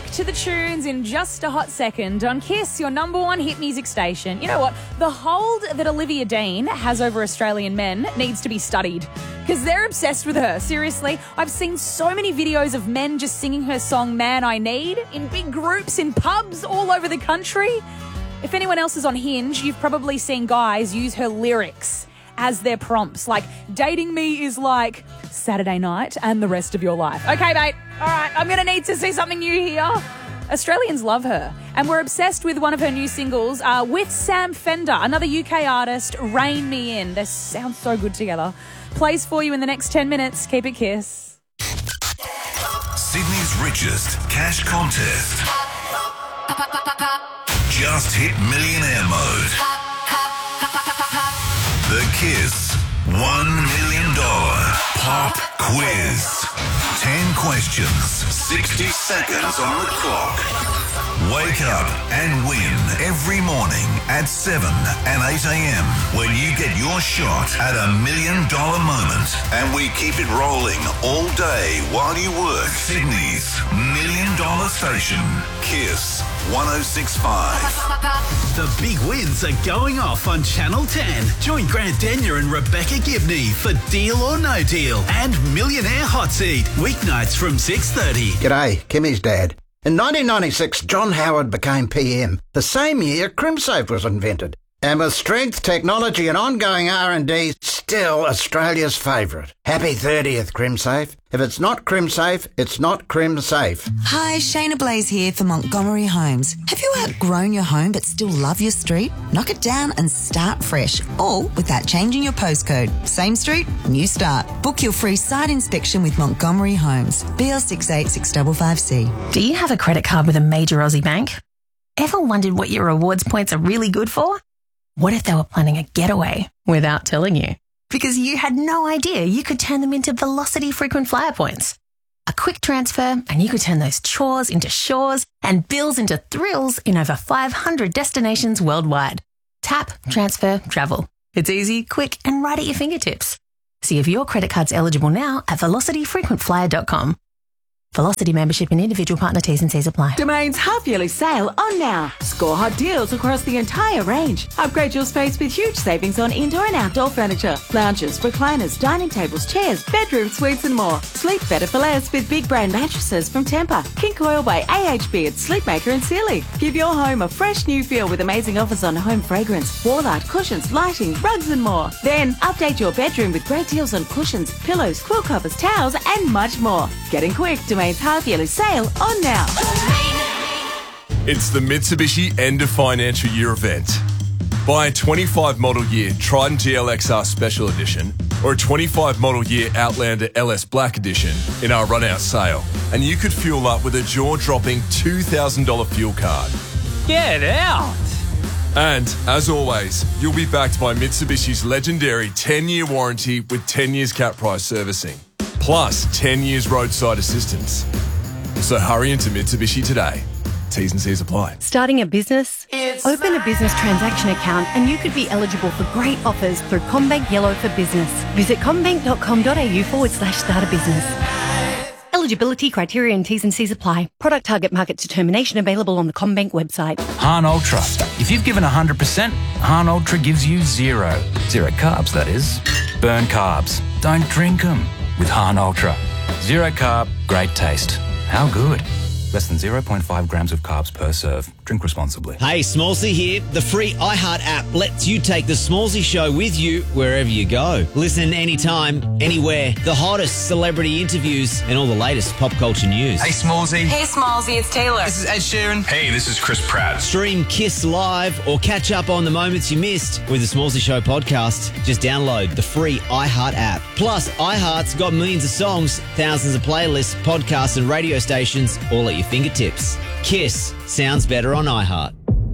to the tunes in just a hot second on Kiss, your number one hit music station. You know what? The hold that Olivia Dean has over Australian men needs to be studied because they're obsessed with her. Seriously, I've seen so many videos of men just singing her song Man I Need in big groups in pubs all over the country. If anyone else is on Hinge, you've probably seen guys use her lyrics as their prompts, like dating me is like Saturday night and the rest of your life. Okay, mate. All right, I'm going to need to see something new here. Australians love her, and we're obsessed with one of her new singles with Sam Fender, another UK artist, Rein Me In. They sound so good together. Plays for you in the next 10 minutes. Keep it Kiss. Sydney's richest cash contest. Just hit millionaire mode. The Kiss $1 million pop quiz. 10 questions, 60 seconds on the clock. Wake up and win every morning at 7 and 8 a.m. when you get your shot at $1 million moment. And we keep it rolling all day while you work. Sydney's $1 million station, Kiss 106.5. The big wins are going off on Channel 10. Join Grant Denyer and Rebecca Gibney for Deal or No Deal and Millionaire Hot Seat. Weeknights from 6:30. G'day, Kimmy's dad. In 1996, John Howard became PM. The same year, CrimSafe was invented. And with strength, technology and ongoing R&D, still Australia's favourite. Happy 30th, CrimSafe. If it's not CrimSafe, it's not CrimSafe. Hi, Shayna Blaze here for Montgomery Homes. Have you outgrown your home but still love your street? Knock it down and start fresh, all without changing your postcode. Same street, new start. Book your free site inspection with Montgomery Homes. BL68655C. Do you have a credit card with a major Aussie bank? Ever wondered what your rewards points are really good for? What if they were planning a getaway without telling you? Because you had no idea you could turn them into Velocity frequent flyer points. A quick transfer and you could turn those chores into shores and bills into thrills in over 500 destinations worldwide. Tap, transfer, travel. It's easy, quick and right at your fingertips. See if your credit card's eligible now at velocityfrequentflyer.com. Velocity membership and individual partner T's and C's apply. Domain's half-yearly sale on now. Score hot deals across the entire range. Upgrade your space with huge savings on indoor and outdoor furniture, lounges, recliners, dining tables, chairs, bedroom suites and more. Sleep better for less with big brand mattresses from Tempur, King Coil by AHB at Sleepmaker and Sealy. Give your home a fresh new feel with amazing offers on home fragrance, wall art, cushions, lighting, rugs and more. Then update your bedroom with great deals on cushions, pillows, quilt covers, towels and much more. Getting quick, Domain's half-yearly sale on now. It's the Mitsubishi End of Financial Year event. Buy a 25 model year Trident GLXR Special Edition or a 25 model year Outlander LS Black Edition in our run-out sale, and you could fuel up with a jaw-dropping $2,000 fuel card. Get out! And, as always, you'll be backed by Mitsubishi's legendary 10-year warranty with 10 years cap price servicing, plus 10 years roadside assistance. So hurry into Mitsubishi today. T's and C's apply. Starting a business? Open a business transaction account and you could be eligible for great offers through CommBank Yellow for Business. Visit commbank.com.au/start a business. Eligibility criteria and T's and C's apply. Product target market determination available on the CommBank website. Hahn Ultra. If you've given 100%, Hahn Ultra gives you zero. Zero carbs, that is. Burn carbs. Don't drink them with Hahn Ultra. Zero carb, great taste. How good? Less than 0.5 grams of carbs per serve. Drink responsibly. Hey, Smallsy here. The free iHeart app lets you take the Smallsy show with you wherever you go. Listen anytime, anywhere. The hottest celebrity interviews and all the latest pop culture news. Hey, Smallsy. Hey, Smallsy, it's Taylor. This is Ed Sheeran. Hey, this is Chris Pratt. Stream Kiss Live or catch up on the moments you missed with the Smallsy Show podcast. Just download the free iHeart app. Plus, iHeart's got millions of songs, thousands of playlists, podcasts and radio stations all at your fingertips. Kiss sounds better on iHeart.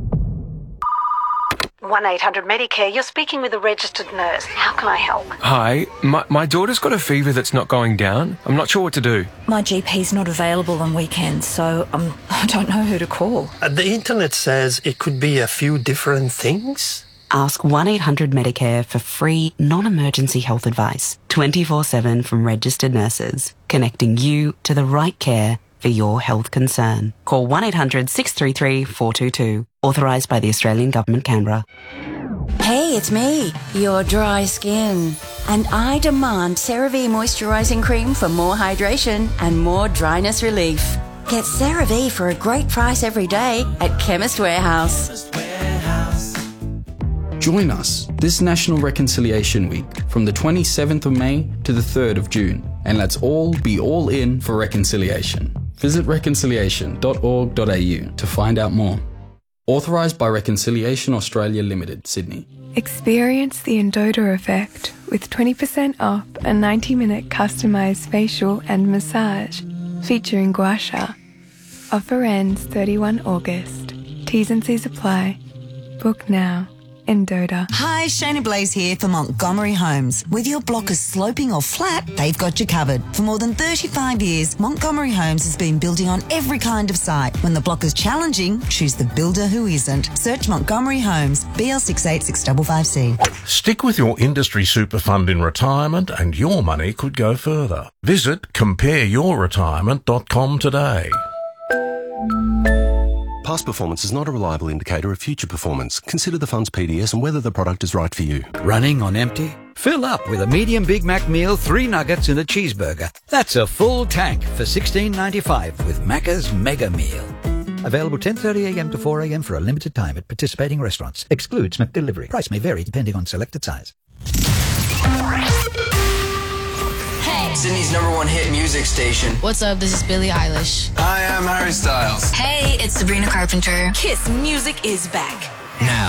1-800-MEDICARE, you're speaking with a registered nurse. How can I help? Hi, my daughter's got a fever that's not going down. I'm not sure what to do. My GP's not available on weekends, so I don't know who to call. The internet says it could be a few different things. Ask 1-800-MEDICARE for free, non-emergency health advice, 24/7 from registered nurses, connecting you to the right care for for your health concern. Call 1-800-633-422. Authorised by the Australian Government, Canberra. Hey, it's me, your dry skin. And I demand CeraVe Moisturising Cream for more hydration and more dryness relief. Get CeraVe for a great price every day at Chemist Warehouse. Join us this National Reconciliation Week from the 27th of May to the 3rd of June, and let's all be all in for reconciliation. Visit reconciliation.org.au to find out more. Authorised by Reconciliation Australia Limited, Sydney. Experience the Endota effect with 20% off a 90-minute customised facial and massage featuring gua sha. Offer ends 31 August. T's and C's apply. Book now. Endota. Hi, Shayna Blaze here for Montgomery Homes. Whether your block is sloping or flat, they've got you covered. For more than 35 years, Montgomery Homes has been building on every kind of site. When the block is challenging, choose the builder who isn't. Search Montgomery Homes, BL686555C. Stick with your industry super fund in retirement and your money could go further. Visit compareyourretirement.com today. Past performance is not a reliable indicator of future performance. Consider the fund's PDS and whether the product is right for you. Running on empty? Fill up with a medium Big Mac meal, 3 nuggets and a cheeseburger. That's a full tank for $16.95 with Macca's Mega Meal. Available 10:30am to 4am for a limited time at participating restaurants. Excludes McDelivery. Price may vary depending on selected size. Sydney's #1 hit music station. What's up? This is Billie Eilish. Hi, I'm Harry Styles. Hey, it's Sabrina Carpenter. Kiss Music is back. Now.